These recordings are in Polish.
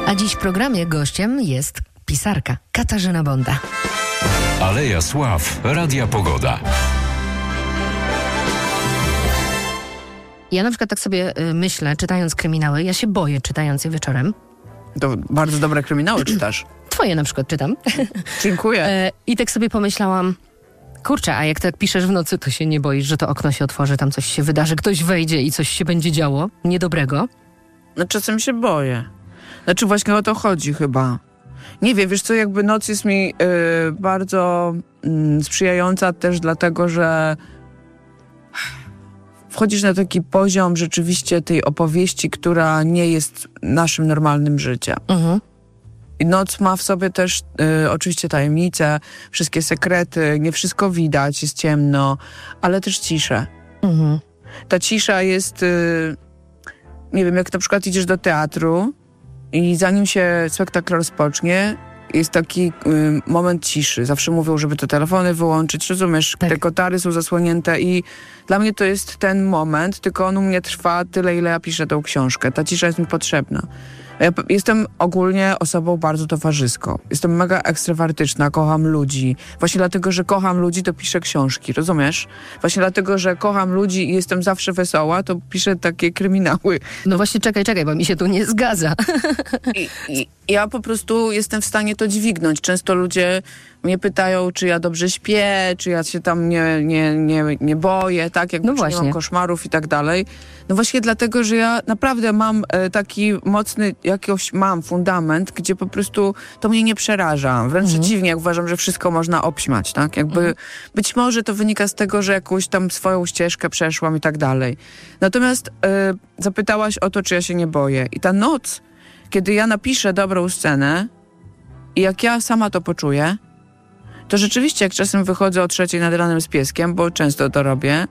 A dziś w programie gościem jest pisarka Katarzyna Bonda. Aleja Sław, Radia Pogoda. Ja na przykład tak sobie myślę, czytając kryminały, ja się boję czytając je wieczorem. To bardzo dobre kryminały czytasz. Twoje na przykład czytam. Dziękuję. I tak sobie pomyślałam, kurczę, a jak tak piszesz w nocy, to się nie boisz, że to okno się otworzy, tam coś się wydarzy, ktoś wejdzie i coś się będzie działo niedobrego? No czasem się boję. Znaczy właśnie o to chodzi chyba. Nie wiem, wiesz co, jakby noc jest mi bardzo sprzyjająca też dlatego, że wchodzisz na taki poziom rzeczywiście tej opowieści, która nie jest naszym normalnym życiem. Mhm. I noc ma w sobie też oczywiście tajemnice, wszystkie sekrety, nie wszystko widać, jest ciemno, ale też ciszę. Mhm. Ta cisza jest, nie wiem, jak na przykład idziesz do teatru i zanim się spektakl rozpocznie, jest taki moment ciszy. Zawsze mówią, żeby te telefony wyłączyć, rozumiesz? Tak. Te kotary są zasłonięte i dla mnie to jest ten moment, tylko on u mnie trwa tyle, ile ja piszę tą książkę. Ta cisza jest mi potrzebna. Ja jestem ogólnie osobą bardzo towarzyską. Jestem mega ekstrawertyczna, kocham ludzi. Właśnie dlatego, że kocham ludzi, to piszę książki, rozumiesz? Właśnie dlatego, że kocham ludzi i jestem zawsze wesoła, to piszę takie kryminały. No właśnie, czekaj, bo mi się tu nie zgadza. I ja po prostu jestem w stanie to dźwignąć. Często ludzie mnie pytają, czy ja dobrze śpię, czy ja się tam nie boję, tak? Jak No nie właśnie. mam koszmarów i tak dalej. No właśnie dlatego, że ja naprawdę mam taki mocny, mam fundament, gdzie po prostu to mnie nie przeraża. Wręcz przeciwnie, jak uważam, że wszystko można obśmiać, tak? Jakby być może to wynika z tego, że jakąś tam swoją ścieżkę przeszłam i tak dalej. Natomiast zapytałaś o to, czy ja się nie boję. I ta noc, kiedy ja napiszę dobrą scenę i jak ja sama to poczuję, to rzeczywiście jak czasem wychodzę o 3:00 nad ranem z pieskiem, bo często to robię,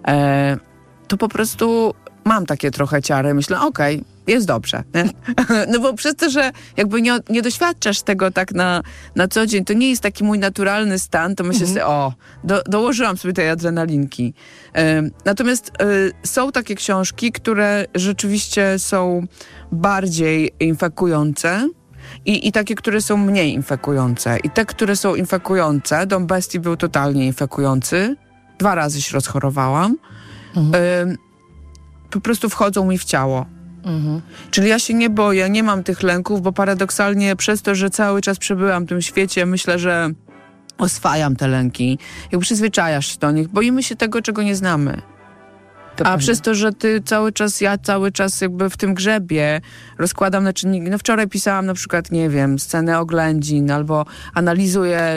to po prostu mam takie trochę ciary. Myślę, okej, jest dobrze. Nie? No bo przez to, że jakby nie doświadczasz tego tak na co dzień, to nie jest taki mój naturalny stan, to myślę sobie, dołożyłam sobie tej adrenalinki. Natomiast są takie książki, które rzeczywiście są bardziej infekujące, i takie, które są mniej infekujące. I te, które są infekujące, Dom Bestii był totalnie infekujący. 2 razy się rozchorowałam. Po prostu wchodzą mi w ciało. Czyli ja się nie boję, nie mam tych lęków, bo paradoksalnie przez to, że cały czas przebyłam w tym świecie, myślę, że oswajam te lęki. Jak przyzwyczajasz się do nich. Boimy się tego, czego nie znamy. A przez to, że ja cały czas jakby w tym grzebie rozkładam na czynniki. No wczoraj pisałam na przykład, nie wiem, scenę oględzin, albo analizuję,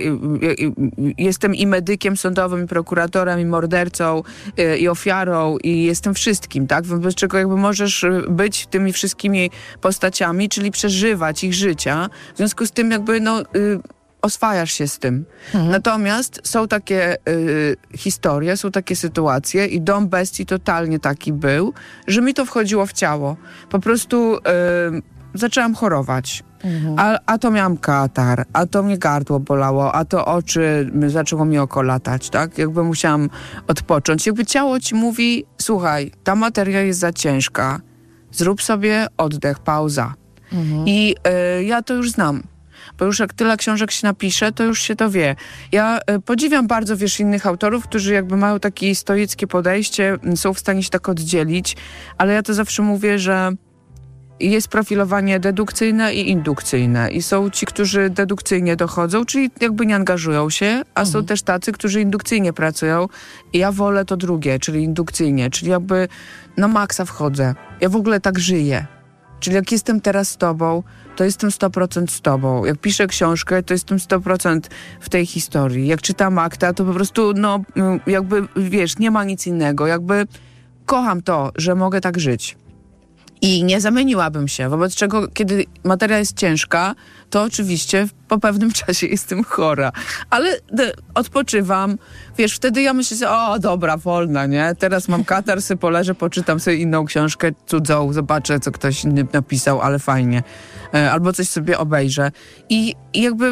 jestem i medykiem sądowym, i prokuratorem, i mordercą, i ofiarą, i jestem wszystkim, tak? Wobec czego jakby możesz być tymi wszystkimi postaciami, czyli przeżywać ich życia. W związku z tym jakby oswajasz się z tym. Natomiast są takie historie, są takie sytuacje i Dom Bestii totalnie taki był, że mi to wchodziło w ciało. Po prostu zaczęłam chorować. A to miałam katar, a to mnie gardło bolało, a to oczy, zaczęło mi oko latać, tak? Jakby musiałam odpocząć. Jakby ciało ci mówi, słuchaj, ta materia jest za ciężka. Zrób sobie oddech, pauza. I ja to już znam. Bo już jak tyle książek się napisze, to już się to wie. Ja podziwiam bardzo, innych autorów, którzy jakby mają takie stoickie podejście, są w stanie się tak oddzielić, ale ja to zawsze mówię, że jest profilowanie dedukcyjne i indukcyjne. I są ci, którzy dedukcyjnie dochodzą, czyli jakby nie angażują się, a są też tacy, którzy indukcyjnie pracują. I ja wolę to drugie, czyli indukcyjnie, czyli jakby na maksa wchodzę. Ja w ogóle tak żyję. Czyli jak jestem teraz z tobą, to jestem 100% z tobą. Jak piszę książkę, to jestem 100% w tej historii. Jak czytam akta, to po prostu, jakby, nie ma nic innego. Jakby kocham to, że mogę tak żyć. I nie zamieniłabym się, wobec czego, kiedy materia jest ciężka, to oczywiście po pewnym czasie jestem chora. Ale odpoczywam. Wtedy ja myślę sobie, dobra, wolna, nie? Teraz mam katar, sobie poleżę, poczytam sobie inną książkę cudzą, zobaczę, co ktoś inny napisał, ale fajnie. Albo coś sobie obejrzę. I jakby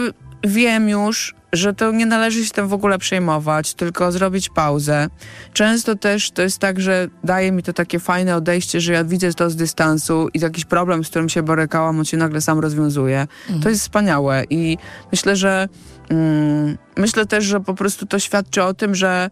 wiem już, że to nie należy się tym w ogóle przejmować, tylko zrobić pauzę. Często też to jest tak, że daje mi to takie fajne odejście, że ja widzę to z dystansu i jakiś problem, z którym się borykałam, on się nagle sam rozwiązuje. To jest wspaniałe i myślę, że myślę też, że po prostu to świadczy o tym, że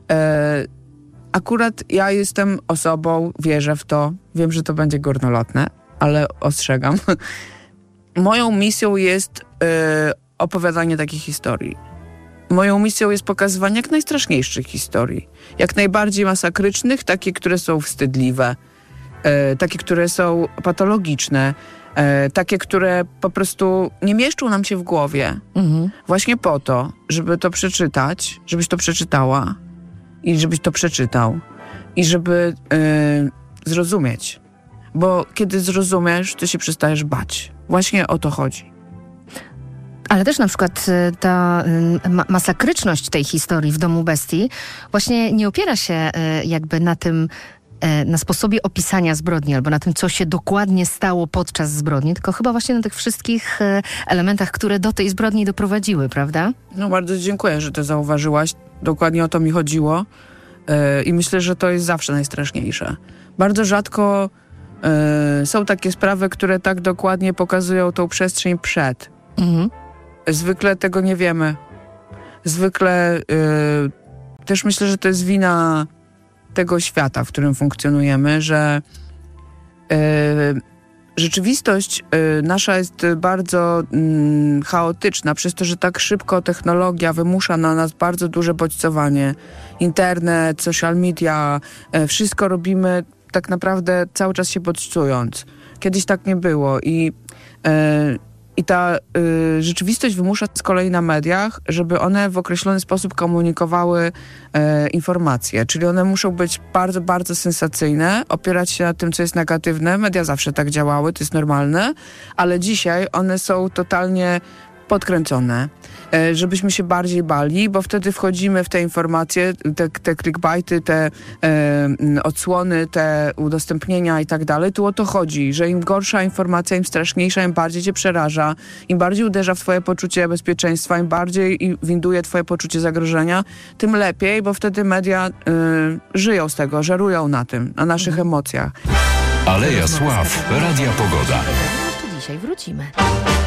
akurat ja jestem osobą, wierzę w to, wiem, że to będzie górnolotne, ale ostrzegam. Moją misją jest opowiadanie takich historii. Moją misją jest pokazywanie jak najstraszniejszych historii. Jak najbardziej masakrycznych, takie, które są wstydliwe, takie, które są patologiczne, takie, które po prostu nie mieszczą nam się w głowie. Właśnie po to, żeby to przeczytać, żebyś to przeczytała i żebyś to przeczytał i żeby zrozumieć. Bo kiedy zrozumiesz, to się przestajesz bać. Właśnie o to chodzi. Ale też na przykład ta masakryczność tej historii w Domu Bestii właśnie nie opiera się jakby na tym, na sposobie opisania zbrodni albo na tym, co się dokładnie stało podczas zbrodni, tylko chyba właśnie na tych wszystkich elementach, które do tej zbrodni doprowadziły, prawda? No bardzo dziękuję, że to zauważyłaś. Dokładnie o to mi chodziło. I myślę, że to jest zawsze najstraszniejsze. Bardzo rzadko są takie sprawy, które tak dokładnie pokazują tą przestrzeń przed. Zwykle tego nie wiemy. Zwykle też myślę, że to jest wina tego świata, w którym funkcjonujemy, że rzeczywistość nasza jest bardzo chaotyczna, przez to, że tak szybko technologia wymusza na nas bardzo duże bodźcowanie. Internet, social media, wszystko robimy tak naprawdę cały czas się bodźcując. Kiedyś tak nie było i ta rzeczywistość wymusza z kolei na mediach, żeby one w określony sposób komunikowały informacje. Czyli one muszą być bardzo, bardzo sensacyjne, opierać się na tym, co jest negatywne. Media zawsze tak działały, to jest normalne, ale dzisiaj one są totalnie podkręcone, żebyśmy się bardziej bali, bo wtedy wchodzimy w te informacje, te clickbaity, te odsłony, te udostępnienia i tak dalej. Tu o to chodzi, że im gorsza informacja, im straszniejsza, im bardziej cię przeraża, im bardziej uderza w twoje poczucie bezpieczeństwa, im bardziej winduje twoje poczucie zagrożenia, tym lepiej, bo wtedy media żyją z tego, żerują na tym, na naszych emocjach. Aleja Sław, Radia Pogoda. Jeszcze dzisiaj wrócimy.